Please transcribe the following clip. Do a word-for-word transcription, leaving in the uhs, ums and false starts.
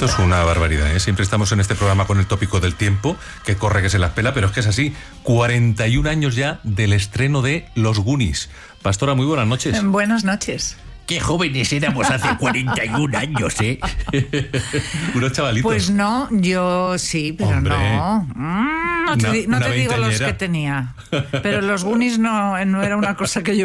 Esto es una barbaridad, ¿eh? Siempre estamos en este programa con el tópico del tiempo, que corre que se las pela, pero es que es así. cuarenta y un años ya del estreno de Los Goonies. Pastora, muy buenas noches. Buenas noches. Qué jóvenes éramos hace cuarenta y un años, ¿eh? Unos chavalitos. Pues no, yo sí, pero Hombre. no. Mm, no te, Una- di- no una te digo los veinteañera. que tenía. Pero los Goonies no, no era una cosa que yo